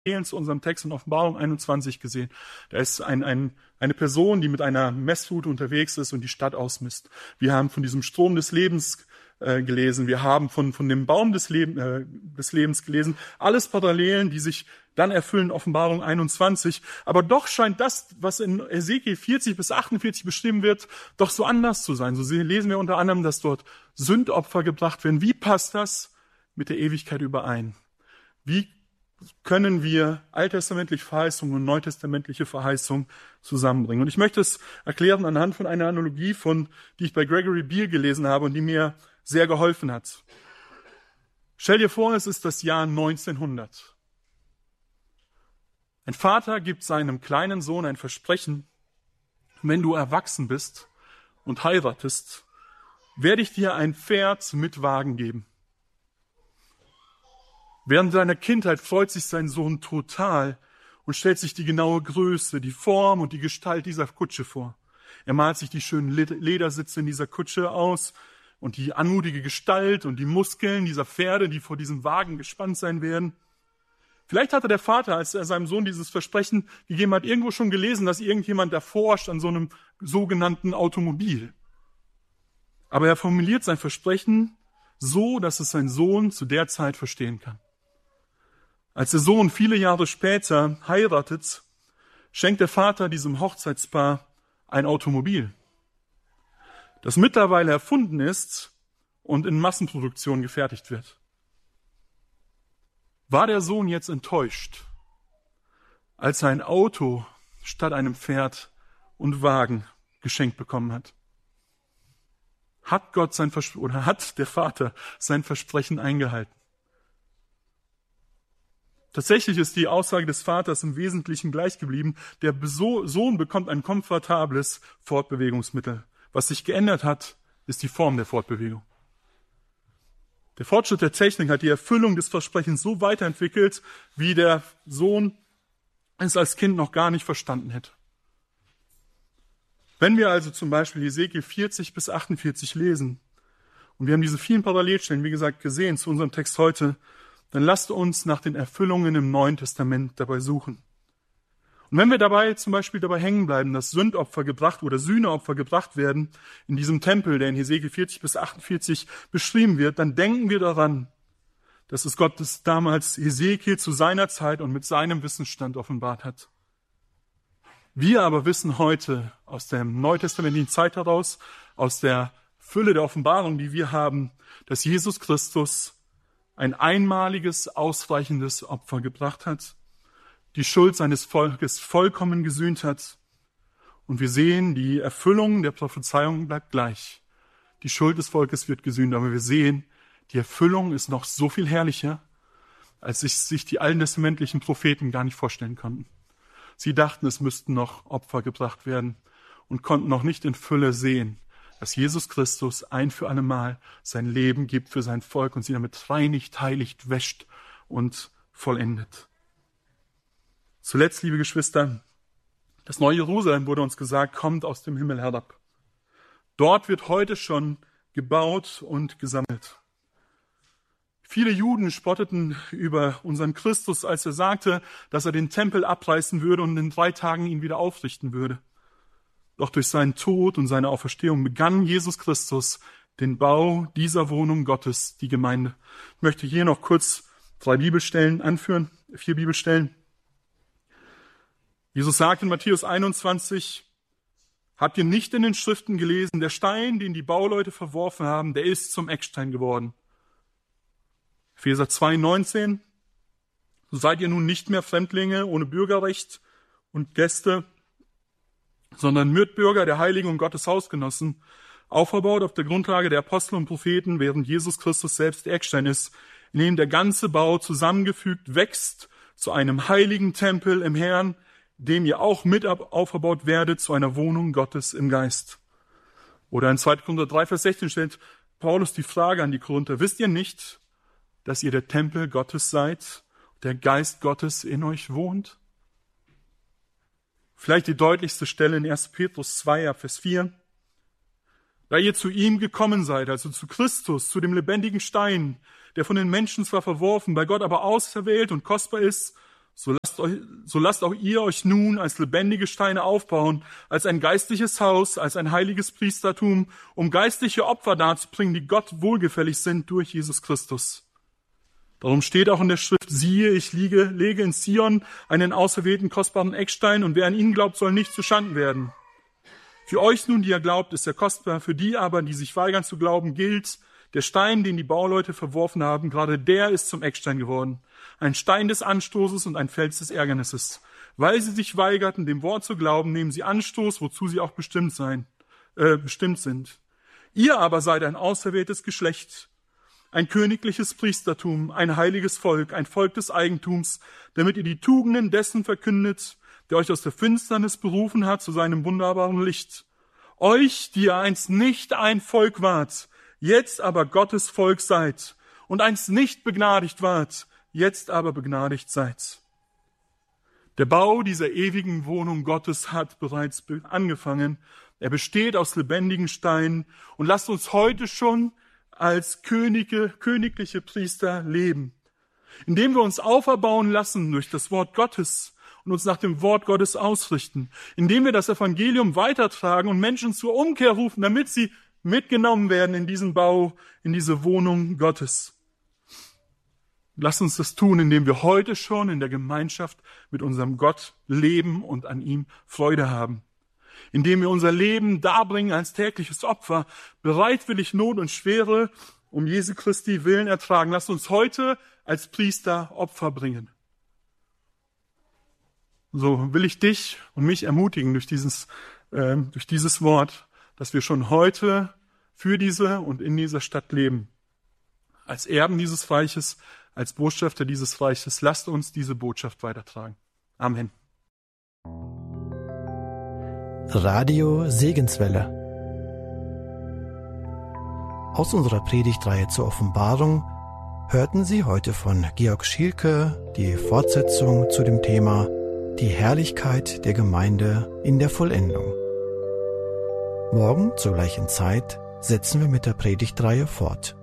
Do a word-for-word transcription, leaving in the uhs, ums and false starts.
zu unserem Text in Offenbarung einundzwanzig gesehen. Da ist ein, ein, eine Person, die mit einer Messflut unterwegs ist und die Stadt ausmisst. Wir haben von diesem Strom des Lebens äh, gelesen. Wir haben von, von dem Baum des, Leb, äh, des Lebens gelesen. Alles Parallelen, die sich dann erfüllen in Offenbarung einundzwanzig. Aber doch scheint das, was in Ezekiel vierzig bis achtundvierzig beschrieben wird, doch so anders zu sein. So lesen wir unter anderem, dass dort Sündopfer gebracht werden. Wie passt das mit der Ewigkeit überein? Wie können wir alttestamentliche Verheißung und neutestamentliche Verheißung zusammenbringen? Und ich möchte es erklären anhand von einer Analogie, von, die ich bei Gregory Beale gelesen habe und die mir sehr geholfen hat. Stell dir vor, es ist das Jahr neunzehnhundert. Ein Vater gibt seinem kleinen Sohn ein Versprechen: Wenn du erwachsen bist und heiratest, werde ich dir ein Pferd mit Wagen geben. Während seiner Kindheit freut sich sein Sohn total und stellt sich die genaue Größe, die Form und die Gestalt dieser Kutsche vor. Er malt sich die schönen Ledersitze in dieser Kutsche aus und die anmutige Gestalt und die Muskeln dieser Pferde, die vor diesem Wagen gespannt sein werden. Vielleicht hatte der Vater, als er seinem Sohn dieses Versprechen gegeben hat, irgendwo schon gelesen, dass irgendjemand erforscht an so einem sogenannten Automobil. Aber er formuliert sein Versprechen so, dass es sein Sohn zu der Zeit verstehen kann. Als der Sohn viele Jahre später heiratet, schenkt der Vater diesem Hochzeitspaar ein Automobil, das mittlerweile erfunden ist und in Massenproduktion gefertigt wird. War der Sohn jetzt enttäuscht, als er ein Auto statt einem Pferd und Wagen geschenkt bekommen hat? Hat Gott sein Vers- oder hat der Vater sein Versprechen eingehalten? Tatsächlich ist die Aussage des Vaters im Wesentlichen gleich geblieben. Der Sohn bekommt ein komfortables Fortbewegungsmittel. Was sich geändert hat, ist die Form der Fortbewegung. Der Fortschritt der Technik hat die Erfüllung des Versprechens so weiterentwickelt, wie der Sohn es als Kind noch gar nicht verstanden hätte. Wenn wir also zum Beispiel Ezekiel vierzig bis achtundvierzig lesen, und wir haben diese vielen Parallelstellen, wie gesagt, gesehen zu unserem Text heute, dann lasst uns nach den Erfüllungen im Neuen Testament dabei suchen. Und wenn wir dabei zum Beispiel dabei hängen bleiben, dass Sündopfer gebracht oder Sühneopfer gebracht werden in diesem Tempel, der in Ezekiel vierzig bis achtundvierzig beschrieben wird, dann denken wir daran, dass es Gott das damals Ezekiel zu seiner Zeit und mit seinem Wissensstand offenbart hat. Wir aber wissen heute aus der neutestamentlichen Zeit heraus, aus der Fülle der Offenbarung, die wir haben, dass Jesus Christus ein einmaliges, ausreichendes Opfer gebracht hat, die Schuld seines Volkes vollkommen gesühnt hat. Und wir sehen, die Erfüllung der Prophezeiung bleibt gleich. Die Schuld des Volkes wird gesühnt, aber wir sehen, die Erfüllung ist noch so viel herrlicher, als sich, sich die alttestamentlichen Propheten gar nicht vorstellen konnten. Sie dachten, es müssten noch Opfer gebracht werden und konnten noch nicht in Fülle sehen, dass Jesus Christus ein für alle Mal sein Leben gibt für sein Volk und sie damit reinigt, heiligt, wäscht und vollendet. Zuletzt, liebe Geschwister, das neue Jerusalem, wurde uns gesagt, kommt aus dem Himmel herab. Dort wird heute schon gebaut und gesammelt. Viele Juden spotteten über unseren Christus, als er sagte, dass er den Tempel abreißen würde und in drei Tagen ihn wieder aufrichten würde. Doch durch seinen Tod und seine Auferstehung begann Jesus Christus den Bau dieser Wohnung Gottes, die Gemeinde. Ich möchte hier noch kurz drei Bibelstellen anführen, vier Bibelstellen. Jesus sagt in Matthäus einundzwanzig, habt ihr nicht in den Schriften gelesen, der Stein, den die Bauleute verworfen haben, der ist zum Eckstein geworden. Epheser zwei neunzehn, so seid ihr nun nicht mehr Fremdlinge ohne Bürgerrecht und Gäste, sondern Mitbürger der Heiligen und Gottes Hausgenossen, aufgebaut auf der Grundlage der Apostel und Propheten, während Jesus Christus selbst der Eckstein ist, in dem der ganze Bau zusammengefügt wächst zu einem heiligen Tempel im Herrn, dem ihr auch mit aufgebaut werdet zu einer Wohnung Gottes im Geist. Oder in zweiter Korinther drei, Vers sechzehn stellt Paulus die Frage an die Korinther, wisst ihr nicht, dass ihr der Tempel Gottes seid, der Geist Gottes in euch wohnt? Vielleicht die deutlichste Stelle in erster Petrus zwei, Vers vier. Da ihr zu ihm gekommen seid, also zu Christus, zu dem lebendigen Stein, der von den Menschen zwar verworfen, bei Gott aber auserwählt und kostbar ist, So lasst, euch, so lasst auch ihr euch nun als lebendige Steine aufbauen, als ein geistliches Haus, als ein heiliges Priestertum, um geistliche Opfer darzubringen, die Gott wohlgefällig sind durch Jesus Christus. Darum steht auch in der Schrift, siehe, ich liege, lege in Zion einen auserwählten, kostbaren Eckstein, und wer an ihn glaubt, soll nicht zuschanden werden. Für euch nun, die ihr glaubt, ist er kostbar, für die aber, die sich weigern zu glauben, gilt, der Stein, den die Bauleute verworfen haben, gerade der ist zum Eckstein geworden. Ein Stein des Anstoßes und ein Fels des Ärgernisses. Weil sie sich weigerten, dem Wort zu glauben, nehmen sie Anstoß, wozu sie auch bestimmt sein, äh, bestimmt sind. Ihr aber seid ein auserwähltes Geschlecht, ein königliches Priestertum, ein heiliges Volk, ein Volk des Eigentums, damit ihr die Tugenden dessen verkündet, der euch aus der Finsternis berufen hat zu seinem wunderbaren Licht. Euch, die ihr einst nicht ein Volk wart, jetzt aber Gottes Volk seid, und einst nicht begnadigt wart, jetzt aber begnadigt seid. Der Bau dieser ewigen Wohnung Gottes hat bereits angefangen. Er besteht aus lebendigen Steinen, und lasst uns heute schon als Könige, königliche Priester leben, indem wir uns auferbauen lassen durch das Wort Gottes und uns nach dem Wort Gottes ausrichten, indem wir das Evangelium weitertragen und Menschen zur Umkehr rufen, damit sie mitgenommen werden in diesen Bau, in diese Wohnung Gottes. Lass uns das tun, indem wir heute schon in der Gemeinschaft mit unserem Gott leben und an ihm Freude haben. Indem wir unser Leben darbringen als tägliches Opfer, bereitwillig Not und Schwere um Jesu Christi Willen ertragen. Lass uns heute als Priester Opfer bringen. So will ich dich und mich ermutigen durch dieses, äh, durch dieses Wort, dass wir schon heute für diese und in dieser Stadt leben. Als Erben dieses Reiches, als Botschafter dieses Reiches, lasst uns diese Botschaft weitertragen. Amen. Radio Segenswelle. Aus unserer Predigtreihe zur Offenbarung hörten Sie heute von Georg Schielke die Fortsetzung zu dem Thema Die Herrlichkeit der Gemeinde in der Vollendung. Morgen zur gleichen Zeit setzen wir mit der Predigtreihe fort.